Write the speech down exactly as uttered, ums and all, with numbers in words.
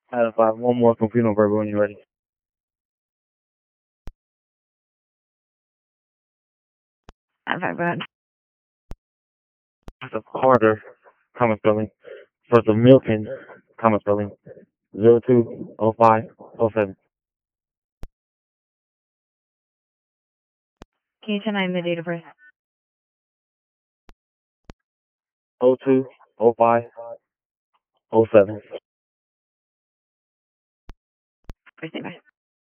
Out of five, one more computer verbal when you're ready. Out of five, go ahead. First of Carter, common spelling. First of Milton, common spelling. Zero two oh five oh seven. Can you tell me the date of birth? Oh two oh five oh seven. First name, bye.